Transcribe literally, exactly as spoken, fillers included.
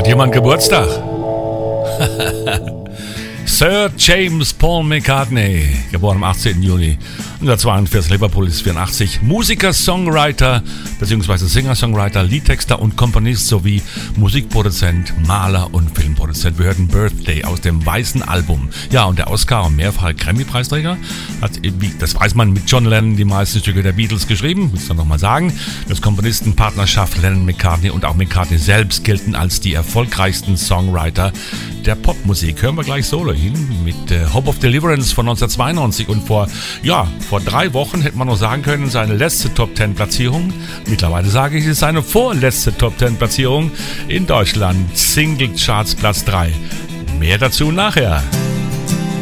Hat jemand Geburtstag? Sir James Paul McCartney, geboren am achtzehnten Juni neunzehnhundertzweiundvierzig, Liverpool ist vierundachtzig, Musiker, Songwriter bzw. Singer-Songwriter, Liedtexter und Komponist sowie Musikproduzent, Maler und Filmproduzent. Wir hörten Birthday aus dem weißen Album. Ja, und der Oscar- und mehrfache Grammy-Preisträger hat, das weiß man, mit John Lennon die meisten Stücke der Beatles geschrieben, muss ich dann nochmal sagen. Das Komponistenpartnerschaft Lennon-McCartney und auch McCartney selbst gelten als die erfolgreichsten Songwriter der Popmusik. Hören wir gleich Solo hin mit äh, Hope of Deliverance von neunzehnhundertzweiundneunzig und vor, ja, vor drei Wochen hätte man noch sagen können, seine letzte Top-Ten-Platzierung. Mittlerweile sage ich, es ist seine vorletzte Top-Ten-Platzierung in Deutschland. Single Charts Platz drei. Mehr dazu nachher.